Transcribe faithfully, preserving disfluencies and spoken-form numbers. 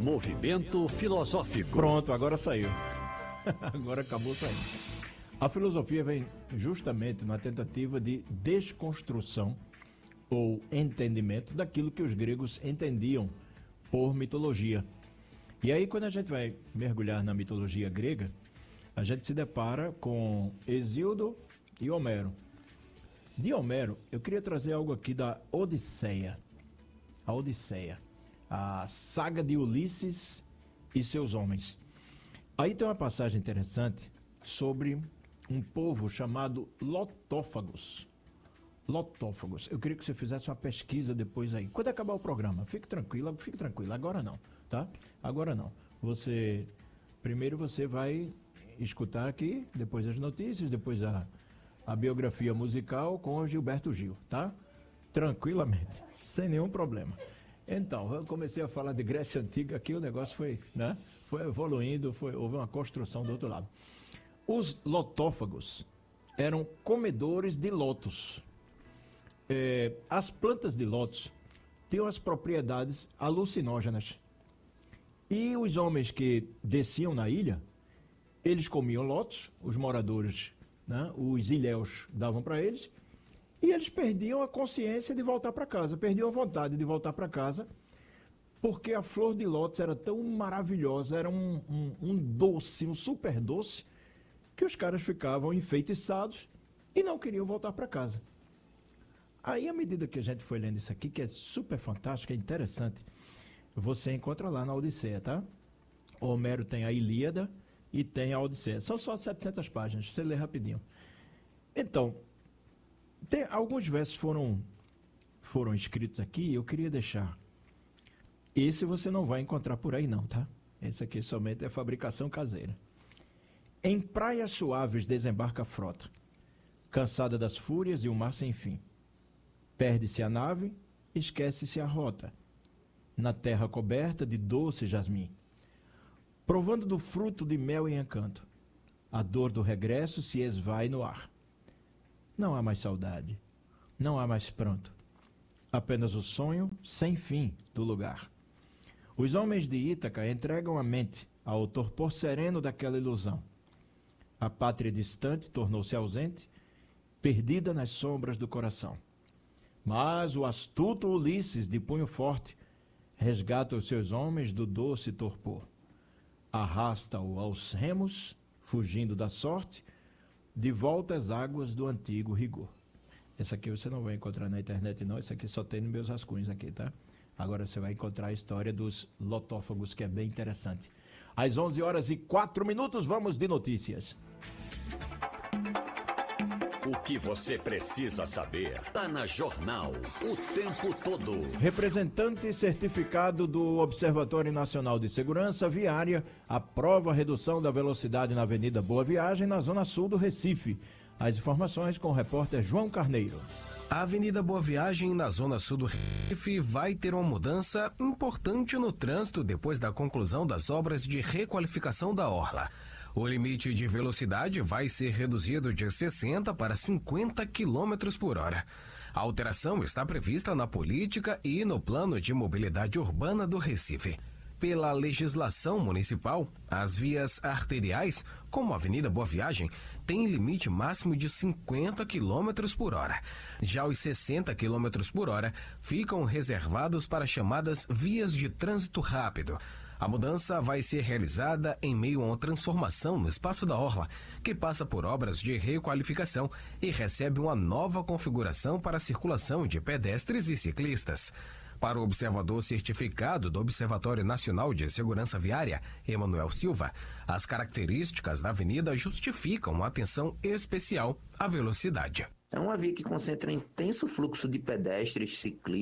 Momento filosófico. Pronto, agora saiu. Agora acabou saindo. A filosofia vem justamente na tentativa de desconstrução ou entendimento daquilo que os gregos entendiam por mitologia. E aí, quando a gente vai mergulhar na mitologia grega, a gente se depara com Hesíodo e Homero. De Homero, eu queria trazer algo aqui da Odisseia. A Odisseia. A saga de Ulisses e seus homens. Aí tem uma passagem interessante sobre um povo chamado Lotófagos. Lotófagos. Eu queria que você fizesse uma pesquisa depois aí. Quando acabar o programa, fique tranquila, fique tranquila. Agora não, tá? Agora não. Você, primeiro você vai escutar aqui, depois as notícias, depois a, a biografia musical com o Gilberto Gil, tá? Tranquilamente, sem nenhum problema. Então, eu comecei a falar de Grécia Antiga, aqui o negócio foi, né, foi evoluindo, foi, houve uma construção do outro lado. Os lotófagos eram comedores de lótus. É, as plantas de lótus tinham as propriedades alucinógenas. E os homens que desciam na ilha, eles comiam lótus, os moradores, né, os ilhéus davam para eles, e eles perdiam a consciência de voltar para casa, perdiam a vontade de voltar para casa, porque a flor de lótus era tão maravilhosa, era um, um, um doce, um super doce, que os caras ficavam enfeitiçados e não queriam voltar para casa. Aí, à medida que a gente foi lendo isso aqui, que é super fantástico, é interessante, você encontra lá na Odisseia, tá? O Homero tem a Ilíada e tem a Odisseia. São só setecentas páginas, você lê rapidinho. Então, tem, alguns versos foram, foram escritos aqui, eu queria deixar. Esse você não vai encontrar por aí não, tá? Esse aqui somente é fabricação caseira. Em praias suaves desembarca a frota, cansada das fúrias e o mar sem fim. Perde-se a nave, esquece-se a rota, na terra coberta de doce jasmim. Provando do fruto de mel e encanto, a dor do regresso se esvai no ar. Não há mais saudade, não há mais pranto, apenas o sonho sem fim do lugar. Os homens de Ítaca entregam a mente ao torpor sereno daquela ilusão. A pátria distante tornou-se ausente, perdida nas sombras do coração. Mas o astuto Ulisses, de punho forte, resgata os seus homens do doce torpor. Arrasta-o aos remos, fugindo da sorte, de volta às águas do antigo rigor. Essa aqui você não vai encontrar na internet não, isso aqui só tem nos meus rascunhos aqui, tá? Agora você vai encontrar a história dos lotófagos, que é bem interessante. Às onze horas e quatro minutos, vamos de notícias. O que você precisa saber está na Jornal o tempo todo. Representante certificado do Observatório Nacional de Segurança Viária aprova a redução da velocidade na Avenida Boa Viagem, na zona sul do Recife. As informações com o repórter João Carneiro. A Avenida Boa Viagem, na zona sul do Recife, vai ter uma mudança importante no trânsito depois da conclusão das obras de requalificação da orla. O limite de velocidade vai ser reduzido de sessenta para cinquenta quilômetros por hora. A alteração está prevista na política e no plano de mobilidade urbana do Recife. Pela legislação municipal, as vias arteriais, como a Avenida Boa Viagem, têm limite máximo de cinquenta quilômetros por hora. Já os sessenta quilômetros por hora ficam reservados para chamadas vias de trânsito rápido. A mudança vai ser realizada em meio a uma transformação no espaço da orla, que passa por obras de requalificação e recebe uma nova configuração para a circulação de pedestres e ciclistas. Para o observador certificado do Observatório Nacional de Segurança Viária, Emanuel Silva, as características da avenida justificam uma atenção especial à velocidade. É uma via que concentra intenso fluxo de pedestres, ciclistas,